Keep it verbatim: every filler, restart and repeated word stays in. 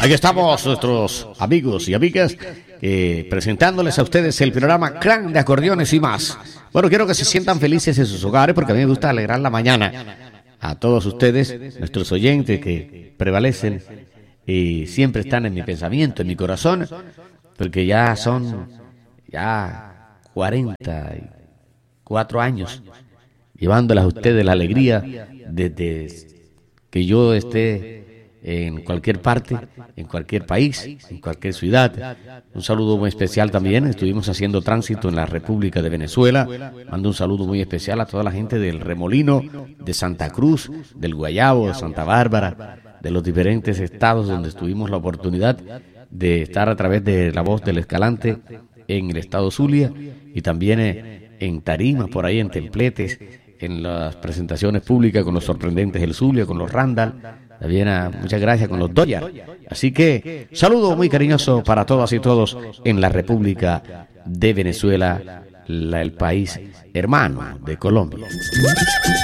Aquí estamos, nuestros amigos y amigas, eh, presentándoles a ustedes el programa Clan de Acordeones y más. Bueno, quiero que se sientan felices en sus hogares porque a mí me gusta alegrar la mañana a todos ustedes, nuestros oyentes que prevalecen y siempre están en mi pensamiento, en mi corazón, porque ya son ya cuarenta y cuatro años llevándoles a ustedes la alegría desde que yo esté en cualquier parte, en cualquier país, en cualquier ciudad. Un saludo muy especial también, estuvimos haciendo tránsito en la República de Venezuela. Mando un saludo muy especial a toda la gente del Remolino, de Santa Cruz, del Guayabo, de Santa Bárbara, de los diferentes estados donde tuvimos la oportunidad de estar a través de La Voz del Escalante en el estado Zulia y también en Tarima, por ahí en Templetes, en las presentaciones públicas con los sorprendentes del Zulia, con los Randall, también a, muchas gracias con los Doyar. Así que saludo muy cariñoso para todas y todos en la República de Venezuela, la, el país hermano de Colombia.